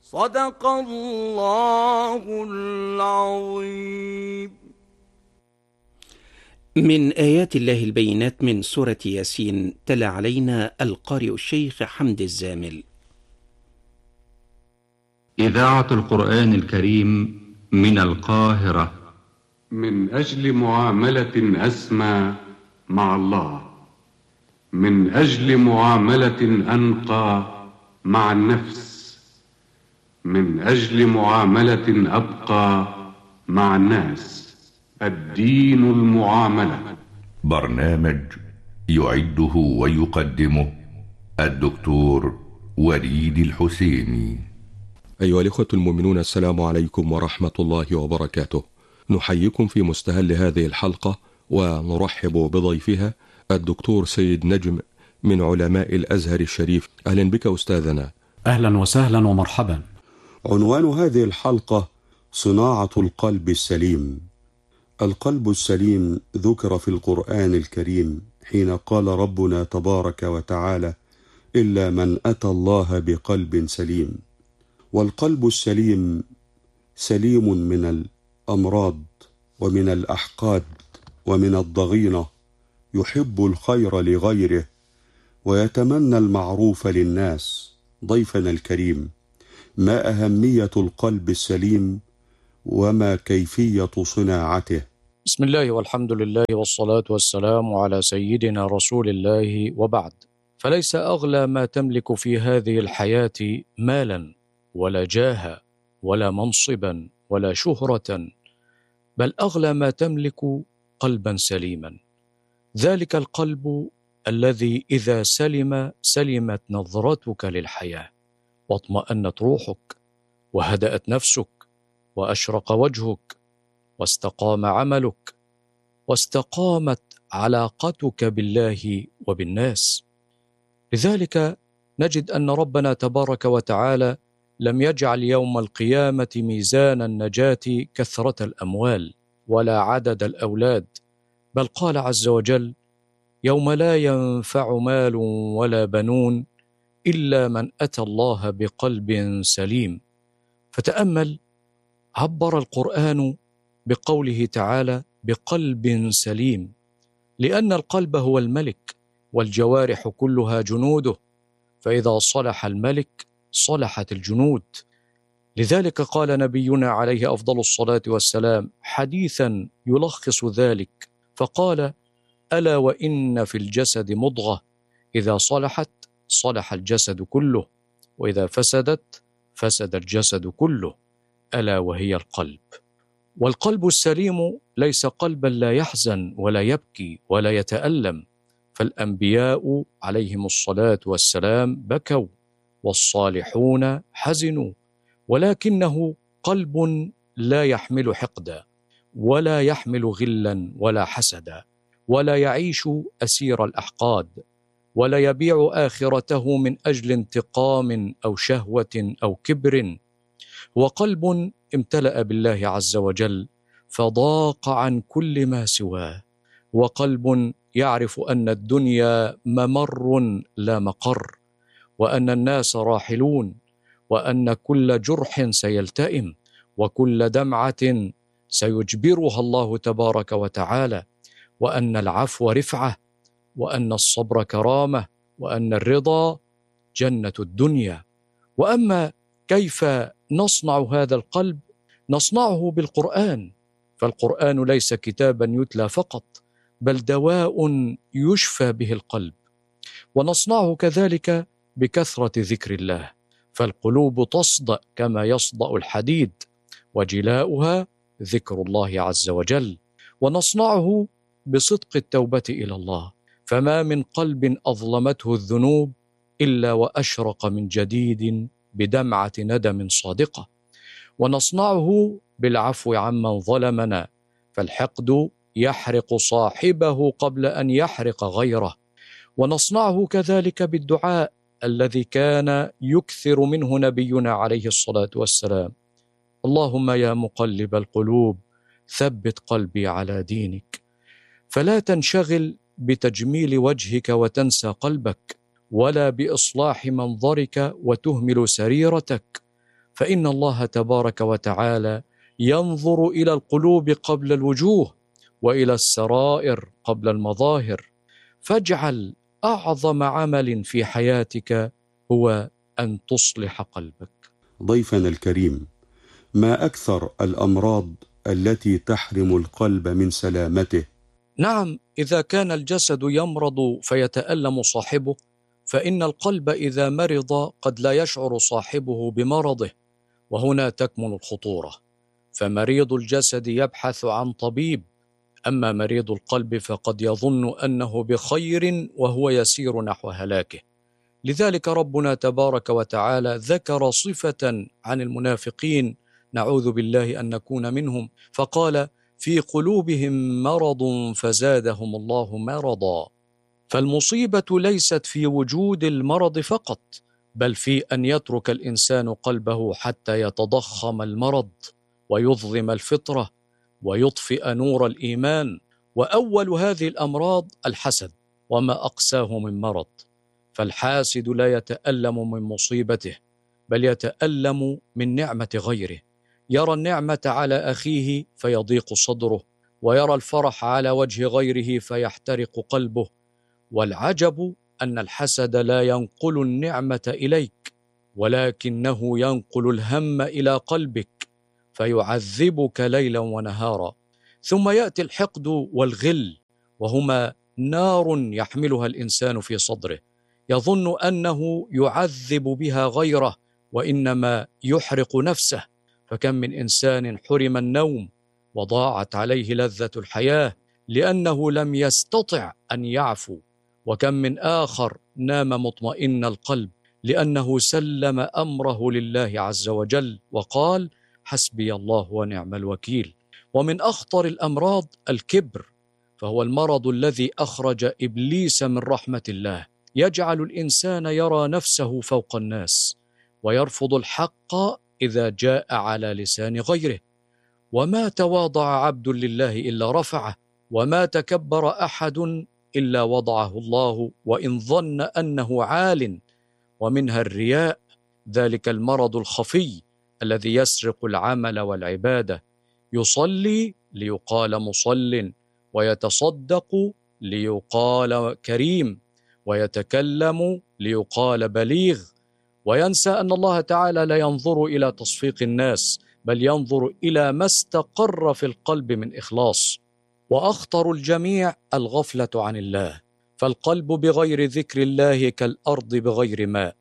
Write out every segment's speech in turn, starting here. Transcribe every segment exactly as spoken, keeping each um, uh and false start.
صدق الله العظيم. من آيات الله البينات من سورة ياسين، تلا علينا القارئ الشيخ حمد الزامل. إذاعة القرآن الكريم من القاهرة. من أجل معاملة أسمى مع الله، من أجل معاملة أنقى مع النفس، من أجل معاملة أبقى مع الناس، الدين المعاملة. برنامج يعده ويقدمه الدكتور وليد الحسيني. أيها الإخوة المؤمنون، السلام عليكم ورحمة الله وبركاته. نحييكم في مستهل هذه الحلقة ونرحب بضيفها الدكتور سيد نجم من علماء الأزهر الشريف. أهلا بك أستاذنا. أهلا وسهلا ومرحبا. عنوان هذه الحلقة صناعة القلب السليم. القلب السليم ذكر في القرآن الكريم حين قال ربنا تبارك وتعالى: إلا من أتى الله بقلب سليم. والقلب السليم سليم من الأمراض ومن الأحقاد ومن الضغينة، يحب الخير لغيره ويتمنى المعروف للناس. ضيفنا الكريم، ما أهمية القلب السليم وما كيفية صناعته؟ بسم الله والحمد لله والصلاة والسلام على سيدنا رسول الله، وبعد. فليس أغلى ما تملك في هذه الحياة مالا ولا جاها ولا منصبا ولا شهرة، بل أغلى ما تملك قلبا سليما. ذلك القلب الذي إذا سلم سلمت نظرتك للحياة، واطمأنت روحك، وهدأت نفسك، وأشرق وجهك، واستقام عملك، واستقامت علاقتك بالله وبالناس. لذلك نجد أن ربنا تبارك وتعالى لم يجعل يوم القيامة ميزان النجاة كثرة الأموال ولا عدد الأولاد، بل قال عز وجل: يوم لا ينفع مال ولا بنون إلا من أتى الله بقلب سليم. فتأمل، عبر القرآن بقوله تعالى بقلب سليم، لأن القلب هو الملك والجوارح كلها جنوده، فإذا صلح الملك صلحت الجنود. لذلك قال نبينا عليه أفضل الصلاة والسلام حديثا يلخص ذلك، فقال: ألا وإن في الجسد مضغة إذا صلحت صلح الجسد كله، وإذا فسدت فسد الجسد كله، ألا وهي القلب. والقلب السليم ليس قلبا لا يحزن ولا يبكي ولا يتألم، فالأنبياء عليهم الصلاة والسلام بكوا والصالحون حزنوا، ولكنه قلب لا يحمل حقدا ولا يحمل غلا ولا حسدا، ولا يعيش أسير الأحقاد، ولا يبيع آخرته من أجل انتقام أو شهوة أو كبر. وقلب امتلأ بالله عز وجل فضاق عن كل ما سواه، وقلب يعرف أن الدنيا ممر لا مقر، وأن الناس راحلون، وأن كل جرح سيلتئم، وكل دمعة سيجبرها الله تبارك وتعالى، وأن العفو رفعة، وأن الصبر كرامة، وأن الرضا جنة الدنيا. وأما كيف نصنع هذا القلب؟ نصنعه بالقرآن، فالقرآن ليس كتابا يتلى فقط، بل دواء يشفى به القلب. ونصنعه كذلك بكثرة ذكر الله، فالقلوب تصدأ كما يصدأ الحديد، وجلاؤها ذكر الله عز وجل. ونصنعه بصدق التوبة إلى الله، فما من قلب أظلمته الذنوب إلا وأشرق من جديد بدمعة ندم صادقة. ونصنعه بالعفو عمن ظلمنا، فالحقد يحرق صاحبه قبل أن يحرق غيره. ونصنعه كذلك بالدعاء الذي كان يكثر منه نبينا عليه الصلاة والسلام: اللهم يا مقلب القلوب ثبت قلبي على دينك. فلا تنشغل بتجميل وجهك وتنسى قلبك، ولا بإصلاح منظرك وتهمل سريرتك، فإن الله تبارك وتعالى ينظر إلى القلوب قبل الوجوه، وإلى السرائر قبل المظاهر. فاجعل أعظم عمل في حياتك هو أن تصلح قلبك. ضيفنا الكريم، ما أكثر الأمراض التي تحرم القلب من سلامته؟ نعم، إذا كان الجسد يمرض فيتألم صاحبه، فإن القلب إذا مرض قد لا يشعر صاحبه بمرضه، وهنا تكمن الخطورة. فمريض الجسد يبحث عن طبيب، أما مريض القلب فقد يظن أنه بخير وهو يسير نحو هلاكه. لذلك ربنا تبارك وتعالى ذكر صفة عن المنافقين، نعوذ بالله أن نكون منهم، فقال: في قلوبهم مرض فزادهم الله مرضا. فالمصيبة ليست في وجود المرض فقط، بل في أن يترك الإنسان قلبه حتى يتضخم المرض ويظلم الفطرة ويطفئ نور الإيمان. وأول هذه الأمراض الحسد، وما أقساه من مرض. فالحاسد لا يتألم من مصيبته، بل يتألم من نعمة غيره. يرى النعمة على أخيه فيضيق صدره، ويرى الفرح على وجه غيره فيحترق قلبه. والعجب أن الحسد لا ينقل النعمة إليك، ولكنه ينقل الهم إلى قلبك فيعذبك ليلا ونهارا. ثم يأتي الحقد والغل، وهما نار يحملها الإنسان في صدره، يظن أنه يعذب بها غيره وإنما يحرق نفسه. فكم من إنسان حرم النوم وضاعت عليه لذة الحياة لأنه لم يستطع أن يعفو، وكم من آخر نام مطمئن القلب لأنه سلم أمره لله عز وجل وقال: حسبي الله ونعم الوكيل. ومن أخطر الأمراض الكبر، فهو المرض الذي أخرج إبليس من رحمة الله، يجعل الإنسان يرى نفسه فوق الناس، ويرفض الحق إذا جاء على لسان غيره. وما تواضع عبد لله إلا رفعه، وما تكبر أحد إلا وضعه الله وإن ظن أنه عال. ومنها الرياء، ذلك المرض الخفي الذي يسرق العمل والعبادة. يصلي ليقال مصل، ويتصدق ليقال كريم، ويتكلم ليقال بليغ، وينسى أن الله تعالى لا ينظر إلى تصفيق الناس، بل ينظر إلى ما استقر في القلب من إخلاص. وأخطر الجميع الغفلة عن الله، فالقلب بغير ذكر الله كالأرض بغير ماء،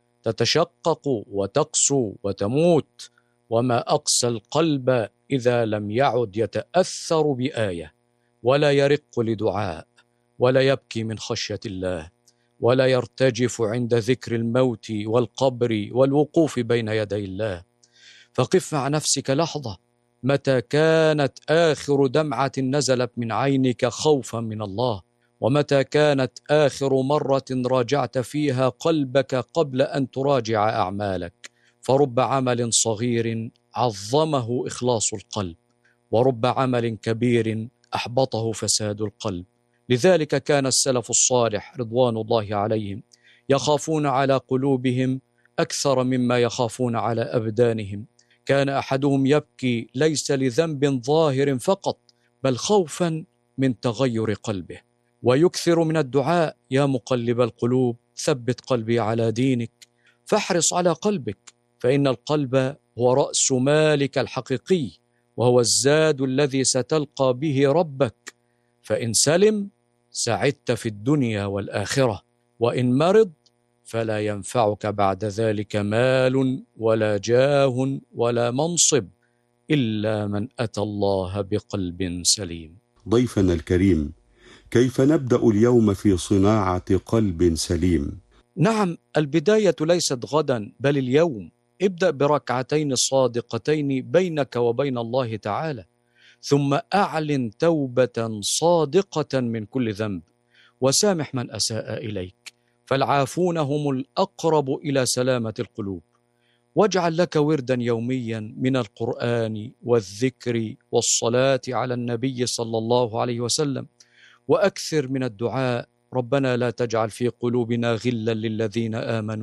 تتشقق وتقسو وتموت. وما أقسى القلب إذا لم يعد يتأثر بآية، ولا يرق لدعاء، ولا يبكي من خشية الله، ولا يرتجف عند ذكر الموت والقبر والوقوف بين يدي الله. فقف مع نفسك لحظة، متى كانت آخر دمعة نزلت من عينك خوفا من الله؟ ومتى كانت آخر مرة راجعت فيها قلبك قبل أن تراجع أعمالك؟ فرب عمل صغير عظمه إخلاص القلب، ورب عمل كبير أحبطه فساد القلب. لذلك كان السلف الصالح رضوان الله عليهم يخافون على قلوبهم أكثر مما يخافون على أبدانهم. كان أحدهم يبكي ليس لذنب ظاهر فقط، بل خوفا من تغير قلبه، ويكثر من الدعاء: يا مقلب القلوب ثبت قلبي على دينك. فاحرص على قلبك، فإن القلب هو رأس مالك الحقيقي، وهو الزاد الذي ستلقى به ربك. فإن سلم سعدت في الدنيا والآخرة، وإن مرض فلا ينفعك بعد ذلك مال ولا جاه ولا منصب إلا من أتى الله بقلب سليم. ضيفنا الكريم، كيف نبدأ اليوم في صناعة قلب سليم؟ نعم، البداية ليست غدا بل اليوم. ابدأ بركعتين صادقتين بينك وبين الله تعالى، ثم أعلن توبة صادقة من كل ذنب، وسامح من أساء إليك، فالعافون هم الأقرب إلى سلامة القلوب. واجعل لك وردا يوميا من القرآن والذكر والصلاة على النبي صلى الله عليه وسلم، وأكثر من الدعاء: ربنا لا تجعل في قلوبنا غلا للذين آمنوا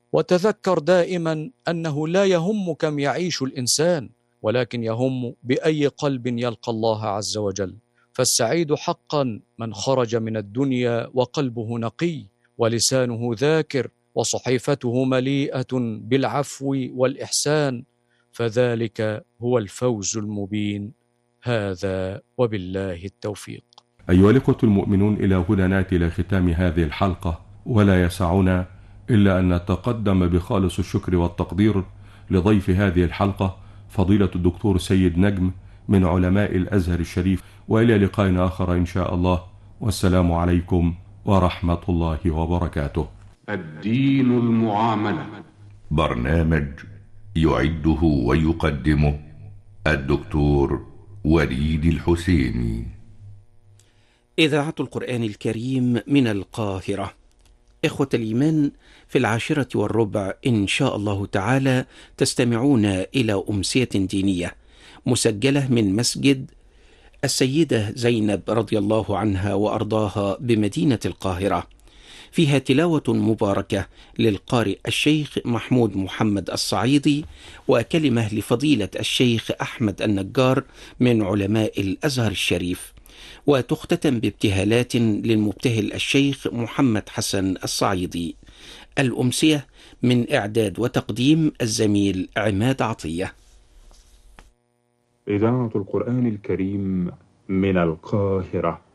وتذكر دائما أنه لا يهم كم يعيش الإنسان، ولكن يهم بأي قلب يلقى الله عز وجل. فالسعيد حقا من خرج من الدنيا وقلبه نقي ولسانه ذاكر وصحيفته مليئة بالعفو والإحسان، فذلك هو الفوز المبين. هذا وبالله التوفيق. أيها الإخوة المؤمنون، إلى هنا نأتي إلى ختام هذه الحلقة، ولا يسعنا إلا أن نتقدم بخالص الشكر والتقدير لضيف هذه الحلقة فضيلة الدكتور سيد نجم من علماء الأزهر الشريف، وإلى لقاء آخر إن شاء الله، والسلام عليكم ورحمة الله وبركاته. الدين المعاملة، برنامج يعده ويقدمه الدكتور وليد الحسيني. إذاعة القرآن الكريم من القاهرة. إخوة الإيمان، في العاشرة والربع إن شاء الله تعالى تستمعون إلى أمسية دينية مسجلة من مسجد السيدة زينب رضي الله عنها وأرضاها بمدينة القاهرة، فيها تلاوة مباركة للقارئ الشيخ محمود محمد الصعيدي، وكلمة لفضيلة الشيخ أحمد النجار من علماء الأزهر الشريف، وتختتم بابتهالات للمبتهل الشيخ محمد حسن الصعيدي. الأمسية من إعداد وتقديم الزميل عماد عطية. إذاعة القرآن الكريم من القاهرة.